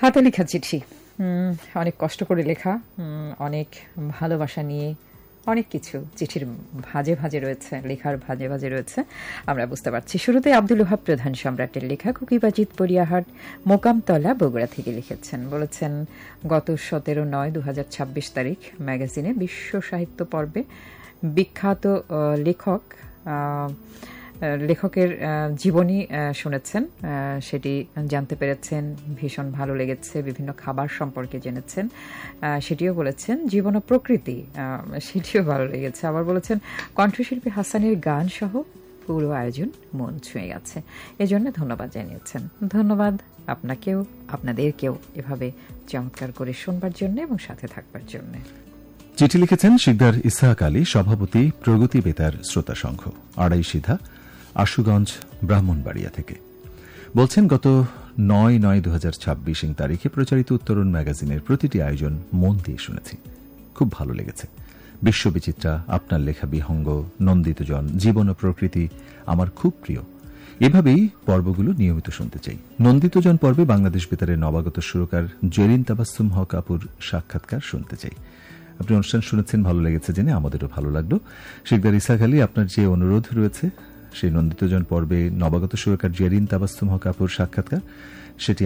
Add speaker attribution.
Speaker 1: হাতে লেখা চিঠি, অনেক কষ্ট করে লেখা, অনেক ভালোবাসা নিয়ে অনেক কিছু চিঠির ভাজে ভাজে রয়েছে, লেখার ভাজে ভাজে রয়েছে, আমরা বুঝতে পারছি। শুরুতে আব্দুল ওহাব প্রধান সম্রাটের লেখা কুকিবাজিত পরিয়াহাট মোকামতলা বগুড়া থেকে লিখেছেন। বলেছেন, গত 17/9/2026 তারিখ ম্যাগাজিনে বিশ্ব সাহিত্য পর্বে বিখ্যাত লেখকের জীবনী শুনেছেন, সেটি জানতে পেরেছেন, ভীষণ ভালো লেগেছে। বিভিন্ন খাবার সম্পর্কে জেনেছেন, সেটিও বলেছেন। জীবন ও প্রকৃতি, সেটিও ভালো লেগেছে। আবার বলেছেন কণ্ঠশিল্পী হাসানের গান সহ পুরো আয়োজন মন ছুঁয়ে গেছে, এজন্য ধন্যবাদ জানিয়েছেন। ধন্যবাদ আপনাকেও, আপনাদেরকেও এভাবে চমৎকার করে শুনবার জন্য এবং সাথে থাকবার জন্য।
Speaker 2: চিঠি লিখেছেন শিকদার ইসহাক আলী, সভাপতি প্রগতি বেতার শ্রোতা সংঘ, আড়াই সিধা, আশুগঞ্জ, ব্রাহ্মণবাড়িয়া থেকে। বলছেন, গত 9/9/2026 তারিখে প্রচারিত উত্তরণ ম্যাগাজিনের প্রতিটি আয়োজন মন দিয়ে শুনেছি, খুব ভালো লেগেছে। বিশ্ববিচিত্রা, আপনার লেখা বিহঙ্গ, নন্দিতজন, জীবন ও প্রকৃতি আমার খুব প্রিয়। এভাবেই পর্বগুলো নিয়মিত শুনতে চাই। নন্দিতজন পর্বে বাংলাদেশ বেতারের নবাগত সুরকার জেরিন তাবাসসুম হক আপুর সাক্ষাৎকার শুনতে চাই। আপনি অনুষ্ঠান শুনেছেন, ভালো লেগেছে জেনে আমাদেরও ভালো লাগলো। শিকদার ইসহাক আলী, আপনার যে অনুরোধ রয়েছে সেই নন্দিতজন পর্বে নবাগত সুরকার জেরিন তাবাসসুম হক আপুর সাক্ষাৎকার, সেটি